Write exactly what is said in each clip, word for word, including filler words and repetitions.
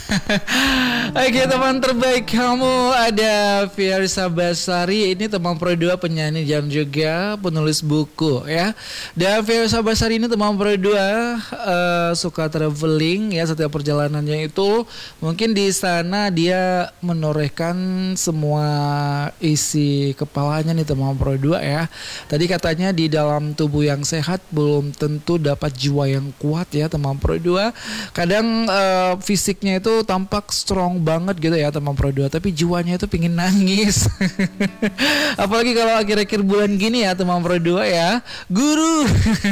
Oke teman terbaik kamu ada Fiersa Basari. Ini teman pro dua penyanyi dan juga penulis buku ya. Dan Fiersa Basari ini teman pro dua uh, suka traveling ya. Setiap perjalanannya itu mungkin di sana dia menorehkan semua isi kepalanya nih teman pro dua ya. Tadi katanya di dalam tubuh yang sehat belum tentu dapat jiwa yang kuat ya teman pro dua. Kadang uh, fisiknya itu tampak strong banget gitu ya teman pro dua, tapi jiwanya itu pingin nangis. Apalagi kalau akhir-akhir bulan gini ya teman pro dua ya, guru.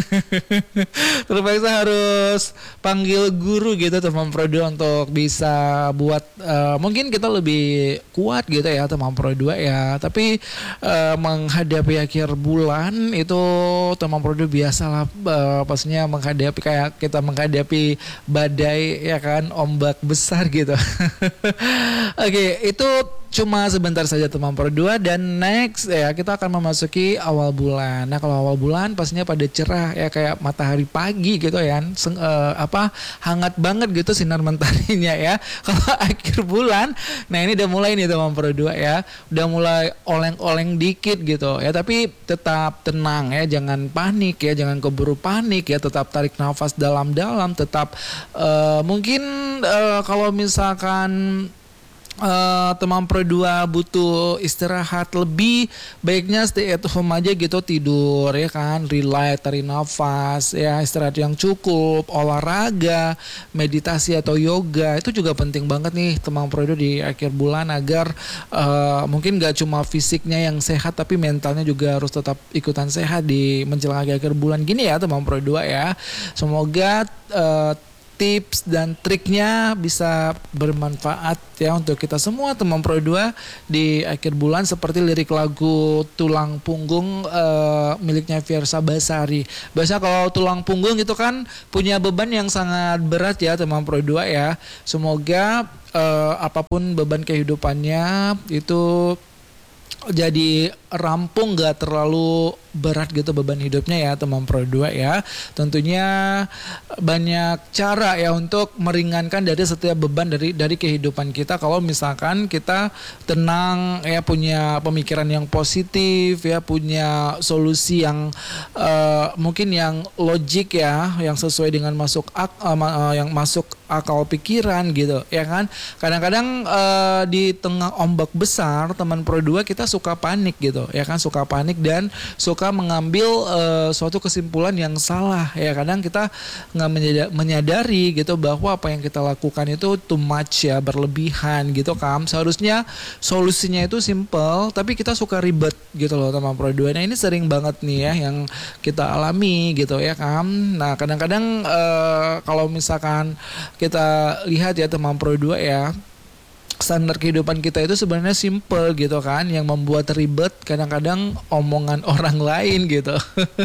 Terpaksa harus panggil guru gitu teman pro dua untuk bisa buat uh, mungkin kita lebih kuat gitu ya teman pro dua ya. Tapi uh, menghadapi akhir bulan itu teman pro dua biasalah, uh, pastinya menghadapi kayak kita menghadapi badai ya kan, ombak besar gitu. Oke, itu cuma sebentar saja teman pro dua dan next ya kita akan memasuki awal bulan. Nah, kalau awal bulan pastinya pada cerah ya kayak matahari pagi gitu ya. Seng, uh, apa hangat banget gitu sinar mentarinya ya. Kalau akhir bulan, nah ini udah mulai nih teman pro dua ya. Udah mulai oleng-oleng dikit gitu ya, tapi tetap tenang ya, jangan panik ya, jangan keburu panik ya, tetap tarik nafas dalam-dalam, tetap uh, mungkin uh, kalau misalkan Uh, teman pro dua butuh istirahat lebih, baiknya stay at home aja gitu, tidur ya kan, relax, tarik nafas ya, istirahat yang cukup, olahraga, meditasi atau yoga itu juga penting banget nih teman pro dua di akhir bulan agar uh, mungkin gak cuma fisiknya yang sehat tapi mentalnya juga harus tetap ikutan sehat di menjelang akhir bulan gini ya teman pro dua ya. Semoga uh, tips dan triknya bisa bermanfaat ya untuk kita semua teman pro dua di akhir bulan, seperti lirik lagu Tulang Punggung uh, miliknya Fiersa Basari. Biasanya kalau tulang punggung itu kan punya beban yang sangat berat ya teman pro dua ya. Semoga uh, apapun beban kehidupannya itu jadi rampung, gak terlalu berat gitu beban hidupnya ya teman pro dua ya. Tentunya banyak cara ya untuk meringankan dari setiap beban dari dari kehidupan kita kalau misalkan kita tenang ya, punya pemikiran yang positif ya, punya solusi yang uh, mungkin yang logik ya, yang sesuai dengan masuk ak, uh, yang masuk akal pikiran gitu ya kan. Kadang-kadang uh, di tengah ombak besar teman pro dua kita suka panik gitu ya kan, suka panik dan suka mengambil uh, suatu kesimpulan yang salah ya. Kadang kita nggak menyadari gitu bahwa apa yang kita lakukan itu too much ya, berlebihan gitu kan. Seharusnya solusinya itu simple tapi kita suka ribet gitu loh teman pro dua. Nah ini sering banget nih ya yang kita alami gitu ya kan. Nah kadang-kadang uh, kalau misalkan kita lihat ya teman pro dua ya, standar kehidupan kita itu sebenarnya simple gitu kan, yang membuat ribet kadang-kadang omongan orang lain gitu.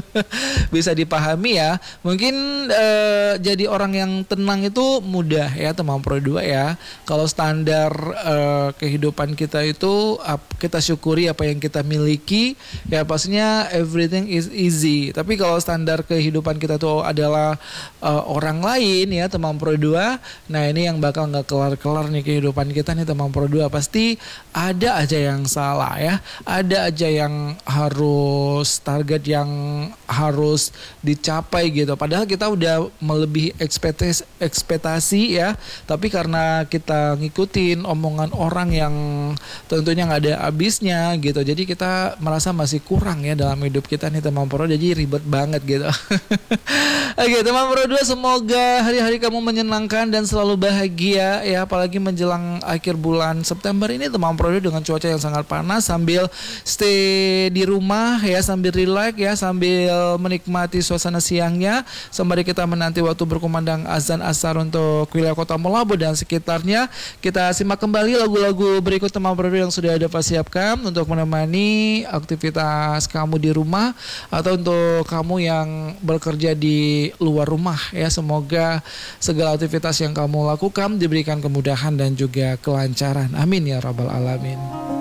Bisa dipahami ya. Mungkin eh, jadi orang yang tenang itu mudah ya teman pro dua ya. Kalau standar eh, kehidupan kita itu kita syukuri apa yang kita miliki ya, pastinya everything is easy. Tapi kalau standar kehidupan kita tuh adalah eh, orang lain ya teman pro dua, nah ini yang bakal nggak kelar-kelar nih kehidupan kita nih teman pro dua. Pasti ada aja yang salah ya, ada aja yang harus target yang harus dicapai gitu, padahal kita udah melebihi ekspektasi, ekspektasi ya, tapi karena kita ngikutin omongan orang yang tentunya nggak ada habisnya gitu, jadi kita merasa masih kurang ya dalam hidup kita nih teman pro, jadi ribet banget gitu. Oke teman pro dua, semoga hari-hari kamu menyenangkan dan selalu bahagia ya, apalagi menjelang akhir bulan September ini teman pro dua dengan cuaca yang sangat panas, sambil stay di rumah ya, sambil relax ya, sambil menikmati suasana siangnya sembari kita menanti waktu berkumandang azan asar untuk wilayah Kota Molabu dan sekitarnya. Kita simak kembali lagu-lagu berikut teman pro dua yang sudah ada siapkan untuk menemani aktivitas kamu di rumah atau untuk kamu yang bekerja di luar rumah ya. Semoga segala aktivitas yang kamu lakukan diberikan kemudahan dan juga kelancaran. Amin ya rabbal alamin.